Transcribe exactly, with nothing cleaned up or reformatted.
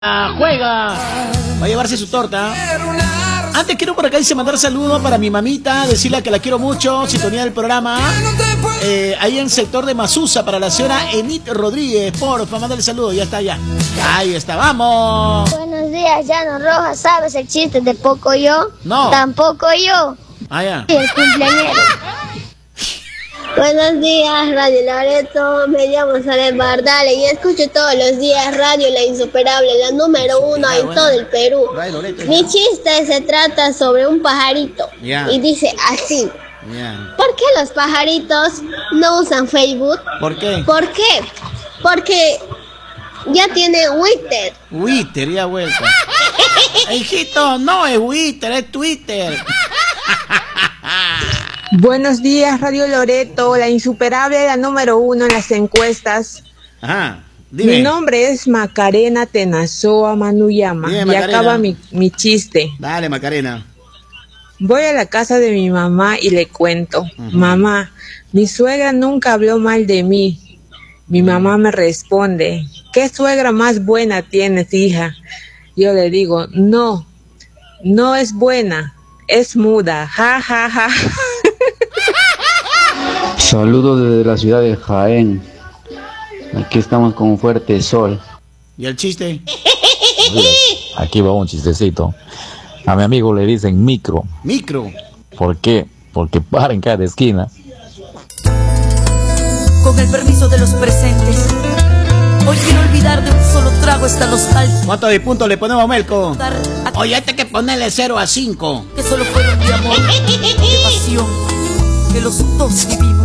Juega, va a llevarse su torta. Antes quiero por acá dice mandar saludos para mi mamita, decirle que la quiero mucho, sintonía del programa. Eh, ahí en el sector de Masusa para la señora Enid Rodríguez, porfa, mándale saludos, ya está allá. Ahí está, vamos. Buenos días, Llano Rojas, ¿sabes el chiste de poco yo? No. Tampoco yo. Ah, ya. Y el cumpleañero. Buenos días, Radio Loreto, me llamo Sara Bardale y escucho todos los días Radio La Insuperable, la número uno en todo el Perú. Mi chiste se trata sobre un pajarito yeah. y dice así. Yeah. ¿Por qué los pajaritos no usan Facebook? ¿Por qué? ¿Por qué? Porque ya tiene Twitter. Twitter, ya vuelta. Hijito, no es Twitter, es Twitter. Buenos días, Radio Loreto, la insuperable, la número uno en las encuestas. Ajá, dime. Mi nombre es Macarena Tenazoa Manuyama. Dime, y Macarena. acaba mi, mi chiste. Dale, Macarena. Voy a la casa de mi mamá y le cuento. Uh-huh. Mamá, mi suegra nunca habló mal de mí. Mi uh-huh. mamá me responde, ¿qué suegra más buena tienes, hija? Yo le digo, no, no es buena, es muda. Ja, ja, ja. Saludos desde la ciudad de Jaén. Aquí estamos con un fuerte sol. ¿Y el chiste? Aquí va un chistecito. A mi amigo le dicen micro. Micro. ¿Por qué? Porque para en cada esquina. Con el permiso de los presentes, hoy quiero olvidar de un solo trago esta nostalgia. ¿Cuántos de puntos le ponemos a Melco? Oye, este que ponerle cero a cinco. Que solo fueron de amor, de pasión, que los dos vivimos.